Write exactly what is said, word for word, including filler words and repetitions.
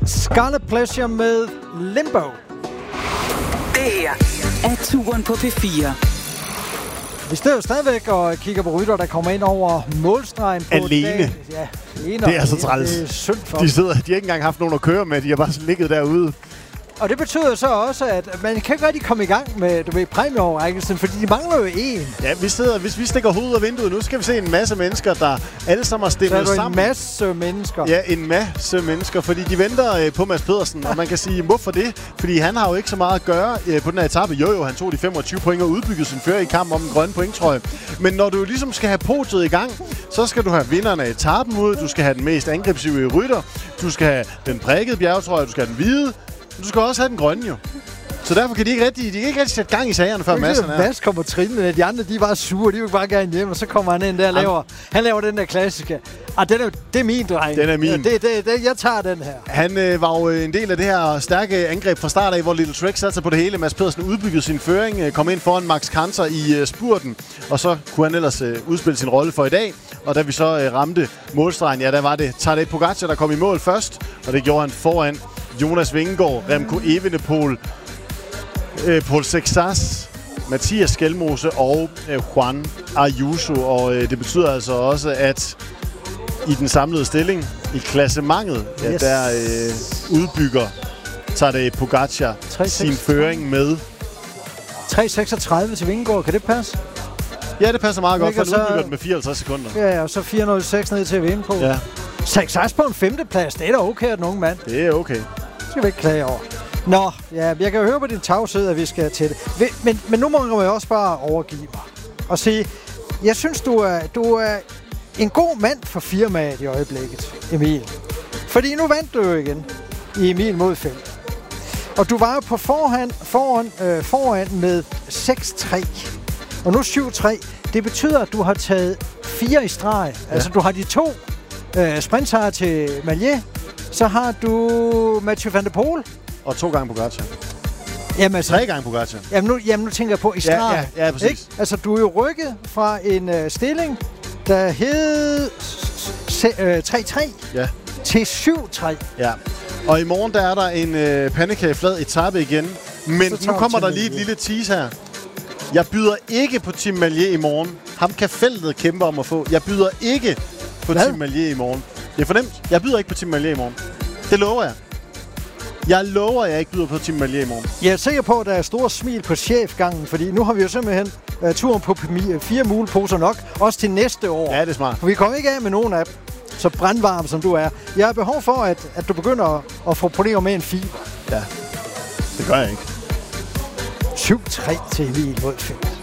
Scarlet Pleasure med Limbo. Det her er turen på P fire. Vi står stadigvæk og kigger på rytter, der kommer ind over målstregen på alene. Dagen. Ja, alene. Det er så træls. Det er synd for de, sidder, de har ikke engang haft nogen at køre med. De har bare ligget derude. Og det betyder så også, at man kan ikke rigtig komme i gang med, du ved, præmieoverrækkelsen, fordi de mangler jo en. Ja, vi sidder, hvis vi stikker hovedet af vinduet, nu skal vi se en masse mennesker, der alle sammen har stemmet sammen. sammen. en masse mennesker. Ja, en masse mennesker, fordi de venter øh, på Mads Pedersen, og man kan sige, hvorfor det? Fordi han har jo ikke så meget at gøre øh, på den her etape. Jo, jo, han tog de femogtyve point og udbyggede sin fører i kamp om den grønne pointtrøje. Men når du ligesom skal have podiet i gang, så skal du have vinderen af etapen ud, du skal have den mest angrebsive rytter, du skal have den prikkede bjergetrøje, du skal have den hvide, du skal også have den grønne jo. Så derfor kan de ikke rigtig, de kan ikke rigtig sætte gang i sagerne, før Madsen er. Mads kommer trinende, de andre de er bare sure, de vil bare gerne hjem, og så kommer han ind der og laver, han laver den der klassiske. Ah, den er, det er min, dreng. Den er min. Ja, det, det, det, jeg tager den her. Han øh, var jo en del af det her stærke angreb fra start af, hvor Little Trek satte sig på det hele. Mads Pedersen udbyggede sin føring, øh, kom ind foran Max Kanter i øh, spurten, og så kunne han ellers øh, udspille sin rolle for i dag. Og da vi så øh, ramte målstregen, ja, der var det Tadej Pogacar, der kom i mål først, og det gjorde han foran Jonas Vingegaard, Remco Evenepoel, øh, Paul Sexas, Mathias Skelmose og øh, Juan Ayuso. Og øh, det betyder altså også, at i den samlede stilling, i klassementet, ja, yes. der øh, udbygger Tadej Pogacar sin føring med tre seksogtredive til Vingegaard, kan det passe? Ja, det passer meget godt, for han så udbygger den med fireoghalvtreds sekunder. Ja, og så fire nul seks ned til at vinde på. Ja. Sexas på en femteplads, det er da okay, at den unge mand. Det er okay. Det skal vi ikke klage over. Nå, ja, jeg kan jo høre på din tavshed, at vi skal til det. Men, men nu må jeg også bare overgive mig og sige, jeg synes, du er, du er en god mand for firmaet i øjeblikket, Emil. Fordi nu vandt du jo igen i Emil mod fem. Og du var jo på forhånd, foran, øh, foran med seks tre. Og nu syv tre. Det betyder, at du har taget fire i streg. Ja. Altså, du har de to øh, sprintsejre til Maillet. Så har du Mathieu van der Poel. Og to gange Pogacar. Jamen, altså, Tre gange Pogacar. Jamen nu, jamen, nu tænker jeg på i streg. Ja, ja, ja, præcis. Ikke? Altså, du er jo rykket fra en øh, stilling, der hed øh, tre tre ja. til syv tre. Ja. Og i morgen, der er der en øh, pandekageflad etape igen. Men nu kommer der lige et lille tease her. Jeg byder ikke på Tim Maillet i morgen. Ham kan feltet kæmpe om at få. Jeg byder ikke på Hvad? Tim Maillet i morgen. Det er fornemt. Jeg byder ikke på Tim Maillet i morgen. Det lover jeg. Jeg lover, at jeg ikke byder på Tim Maillet i morgen. Jeg er sikker på, at der er store smil på chefgangen, fordi nu har vi jo simpelthen uh, turen på fire muleposer nok, også til næste år. Ja, det er smart. For vi kommer ikke af med nogen af dem, så brandvarm som du er. Jeg har behov for, at, at du begynder at, at få problemer med en fiber. Ja, det gør jeg ikke. syv tre til Emil mod fem.